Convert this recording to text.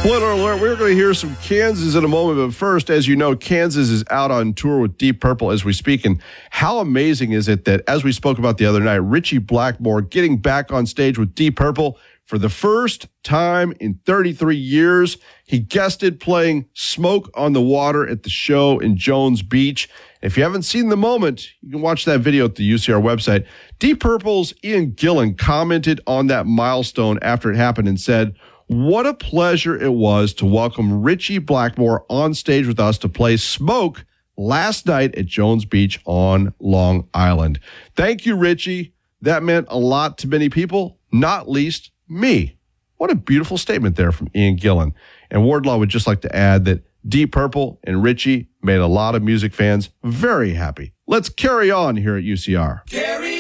Spoiler alert, we're going to hear some Kansas in a moment, but first, as you know, Kansas is out on tour with Deep Purple as we speak, and how amazing is it that, as we spoke about the other night, Richie Blackmore getting back on stage with Deep Purple for the first time in 33 years. He guested playing Smoke on the Water at the show in Jones Beach. If you haven't seen the moment, you can watch that video at the UCR website. Deep Purple's Ian Gillan commented on that milestone after it happened and said, "What a pleasure it was to welcome Richie Blackmore on stage with us to play Smoke last night at Jones Beach on Long Island. Thank you, Richie. That meant a lot to many people, not least me." What a beautiful statement there from Ian Gillan. And Wardlaw would just like to add that Deep Purple and Richie made a lot of music fans very happy. Let's carry on here at UCR. Carry